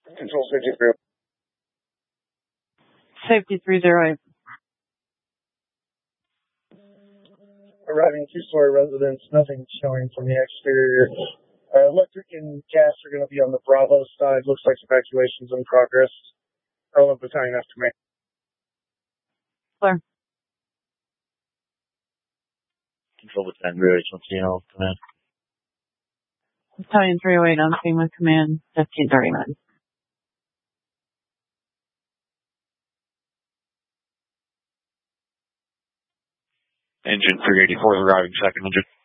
Control safety 3. Safety 308. Arriving two-story residence, nothing showing from the exterior. Electric and gas are going to be on the Bravo side. Looks like evacuation's in progress. All of battalion after me. Clear. Control battalion 308, what's the hell command? Battalion 308 on scene with command 1539. Engine 384 arriving second engine.